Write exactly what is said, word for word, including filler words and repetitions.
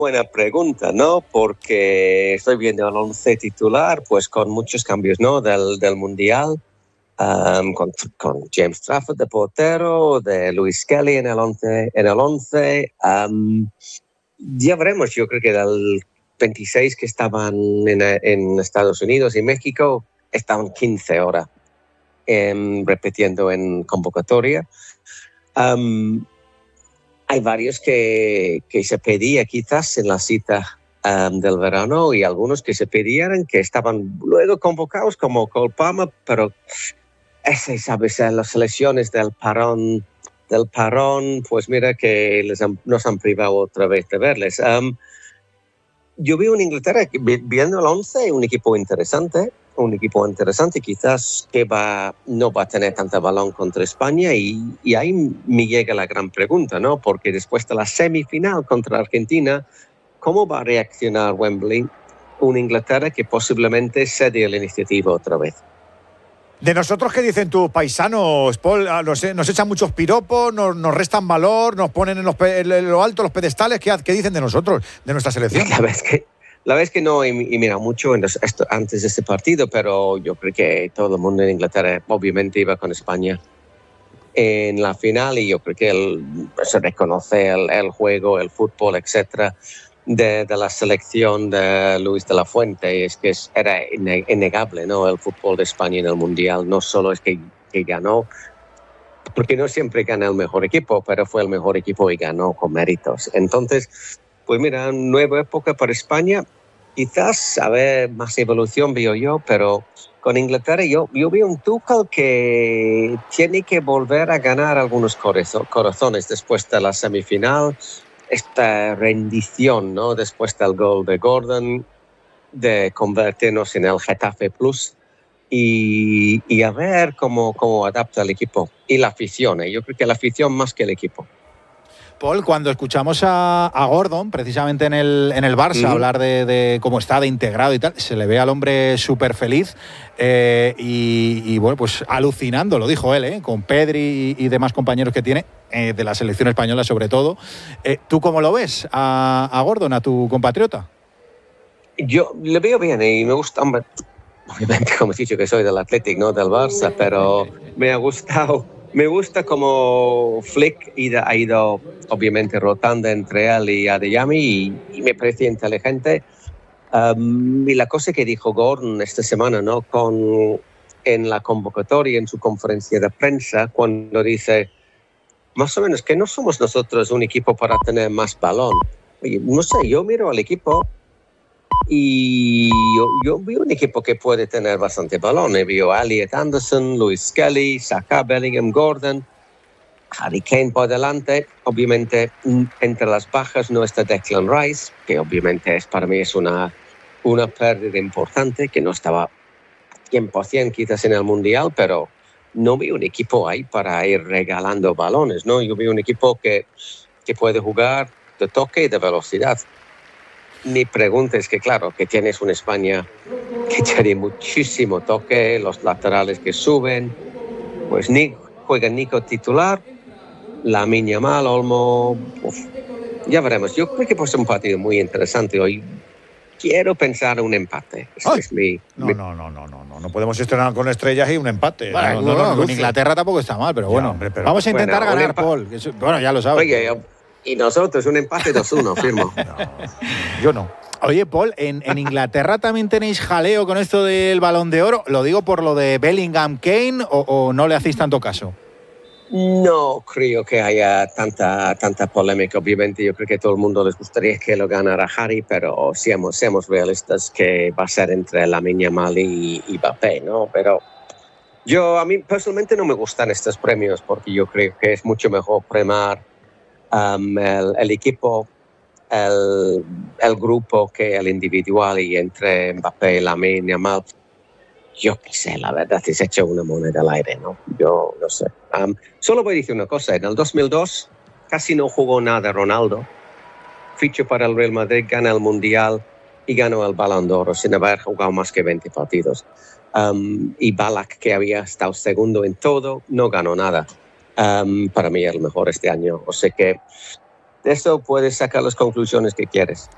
Buena pregunta, ¿no? Porque estoy viendo el once titular, pues con muchos cambios, ¿no? Del, del Mundial, um, con, con James Trafford de portero, de Luis Kelly en el once. En el once um, ya veremos, yo creo que del veintiséis que estaban en, en Estados Unidos y México, estaban quince ahora um, repitiendo en convocatoria. Um, Hay varios que, que se pedía quizás en la cita um, del verano y algunos que se pedían que estaban luego convocados como Cole Palmer, pero ese, sabes, las selecciones del parón, del parón, pues mira que les han, nos han privado otra vez de verles. Um, yo vi en Inglaterra, viendo el once, un equipo interesante, un equipo interesante, quizás que va, no va a tener tanta balón contra España y, y ahí me llega la gran pregunta, ¿no? Porque después de la semifinal contra Argentina, ¿cómo va a reaccionar Wembley? Una Inglaterra que posiblemente cede la iniciativa otra vez. De nosotros, ¿qué dicen tus paisanos, Paul? Nos, nos echan muchos piropos, nos, nos restan valor, nos ponen en, los, en lo alto los pedestales. ¿Qué, ¿Qué dicen de nosotros, de nuestra selección? La verdad es que, la verdad es que no he, he mirado mucho en los, esto, antes de este partido, pero yo creo que todo el mundo en Inglaterra obviamente iba con España en la final y yo creo que el, se reconoce el, el juego, el fútbol, etcétera, de, de la selección de Luis de la Fuente. Es que es, era innegable, ¿no? El fútbol de España en el Mundial. No solo es que, que ganó, porque no siempre gana el mejor equipo, pero fue el mejor equipo y ganó con méritos. Entonces, pues mira, nueva época para España. Quizás, a ver, más evolución veo yo, pero con Inglaterra yo, yo veo un Tuchel que tiene que volver a ganar algunos corazones después de la semifinal. Esta rendición, ¿no? Después del gol de Gordon, de convertirnos en el Getafe Plus y, y a ver cómo, cómo adapta el equipo y la afición. ¿eh? Yo creo que la afición más que el equipo. Paul, cuando escuchamos a, a Gordon, precisamente en el, en el Barça, uh-huh. hablar de, de cómo está de integrado y tal, se le ve al hombre súper feliz eh, y, y, bueno, pues alucinando, lo dijo él, ¿eh? Con Pedri y, y demás compañeros que tiene, eh, de la selección española sobre todo. Eh, ¿Tú cómo lo ves a, a Gordon, a tu compatriota? Yo le veo bien y me gusta, hombre, obviamente como he dicho que soy del Athletic, no del Barça, pero me ha gustado. Me gusta como Flick ha ido, obviamente, rotando entre él y Adeyemi y, y me parece inteligente. Um, y la cosa que dijo Gordon esta semana, ¿no? Con, en la convocatoria, en su conferencia de prensa, cuando dice, más o menos, que no somos nosotros un equipo para tener más balón. Oye, no sé, yo miro al equipo y yo, yo veo un equipo que puede tener bastante balón. Veo a Elliot Anderson, Luis Kelly, Saka, Bellingham, Gordon, Harry Kane por delante. Obviamente, entre las bajas no está Declan Rice, que obviamente es, para mí es una, una pérdida importante, que no estaba cien por ciento quizás en el Mundial, pero no veo un equipo ahí para ir regalando balones, ¿no? Yo veo un equipo que, que puede jugar de toque y de velocidad. Ni preguntes que, claro, que tienes una España que tiene muchísimo toque, los laterales que suben, pues ni juega Nico titular, Lamine Yamal, Olmo, uf, ya veremos. Yo creo que puede ser un partido muy interesante hoy. Quiero pensar en un empate. Este es mi, no, mi... no, no, no, no, no, no podemos estrenar con estrellas y un empate. Bueno, no, no, no, no, con Inglaterra tampoco está mal, pero ya, bueno, hombre, pero... vamos a intentar bueno, ganar, empa... Paul. Eso, bueno, ya lo sabes. Oye, yo... y nosotros un empate dos uno, firmo. No, yo no. Oye, Paul, ¿en, en Inglaterra también tenéis jaleo con esto del Balón de Oro? ¿Lo digo por lo de Bellingham Kane o, o no le hacéis tanto caso? No creo que haya tanta, tanta polémica. Obviamente yo creo que a todo el mundo les gustaría que lo ganara Harry, pero seamos, seamos realistas que va a ser entre Lamine Yamal y, y Mbappé, ¿no? Pero yo, a mí personalmente no me gustan estos premios porque yo creo que es mucho mejor premiar um, el, el equipo, el, el grupo que el individual, y entre Mbappé y Lamine Yamal, yo qué sé, la verdad es hecho una moneda al aire, ¿no? Yo no sé. Um, solo voy a decir una cosa. En el dos mil dos casi no jugó nada Ronaldo. Fichó para el Real Madrid, gana el Mundial y ganó el Balón de Oro sin haber jugado más que veinte partidos. Um, y Ballack, que había estado segundo en todo, no ganó nada. Um, para mí el mejor este año. O sea que de eso puedes sacar las conclusiones que quieres.